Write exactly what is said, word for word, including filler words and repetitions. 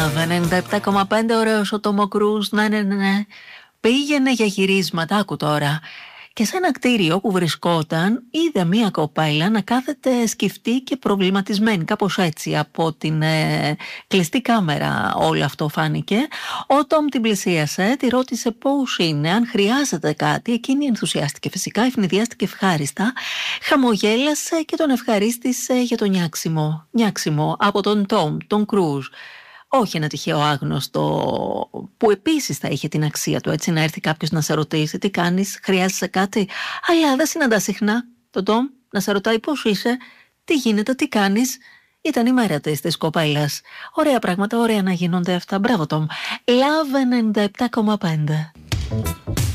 Love ενενήντα επτά κόμμα πέντε, ωραίος ο Τόμο Κρούζ, ναι, ναι, ναι, ναι. Πήγαινε για γυρίσματα, άκου τώρα. Και σε ένα κτίριο που βρισκόταν, είδε μία κοπέλα να κάθεται σκυφτή και προβληματισμένη. Κάπως έτσι, από την ε, κλειστή κάμερα όλο αυτό φάνηκε. Ο Τόμ την πλησίασε, τη ρώτησε πώς είναι, αν χρειάζεται κάτι. Εκείνη ενθουσιάστηκε φυσικά, ευνηδιάστηκε ευχάριστα, χαμογέλασε και τον ευχαρίστησε για το νιάξιμο. Νιάξιμο από τον Τόμ, τον Κρούζ. Όχι ένα τυχαίο άγνωστο που επίσης θα είχε την αξία του, έτσι, να έρθει κάποιος να σε ρωτήσει τι κάνεις, χρειάζεσαι κάτι. Αλλά δεν συναντά συχνά τον Τόμ να σε ρωτάει πώς είσαι, τι γίνεται, τι κάνεις. Ήταν η μέρα της της κοπέλας. Ωραία πράγματα, ωραία να γίνονται αυτά. Μπράβο Τόμ. Love ενενήντα επτά κόμμα πέντε.